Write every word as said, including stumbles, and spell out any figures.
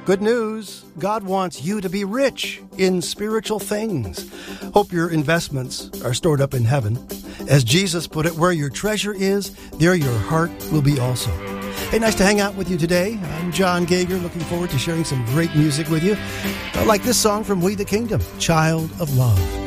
Good news. God wants you to be rich in spiritual things. Hope your investments are stored up in heaven. As Jesus put it, where your treasure is, there your heart will be also. Hey, nice to hang out with you today. I'm John Gager, looking forward to sharing some great music with you. I like this song from We the Kingdom, Child of Love.